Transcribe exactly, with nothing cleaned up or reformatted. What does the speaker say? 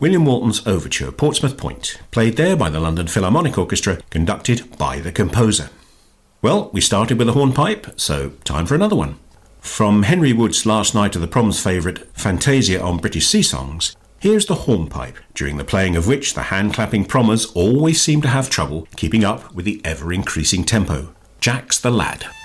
William Walton's Overture, Portsmouth Point, played there by the London Philharmonic Orchestra, conducted by the composer. Well, we started with a hornpipe, so time for another one. From Henry Wood's Last Night of the Proms favourite Fantasia on British Sea Songs, here's the hornpipe, during the playing of which the hand-clapping prommers always seem to have trouble keeping up with the ever-increasing tempo. Jack's the Lad.